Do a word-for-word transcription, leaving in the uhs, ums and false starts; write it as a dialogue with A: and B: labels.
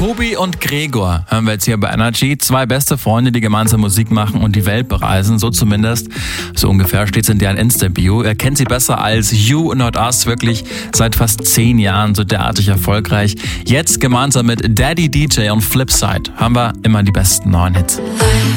A: Tobi und Gregor hören wir jetzt hier bei Energy. Zwei beste Freunde, die gemeinsam Musik machen und die Welt bereisen. So zumindest, so ungefähr steht es in deren Insta-Bio. Er kennt sie besser als You Not Us, wirklich seit fast zehn Jahren so derartig erfolgreich. Jetzt gemeinsam mit Daddy D J und Flipside hören wir immer die besten neuen Hits.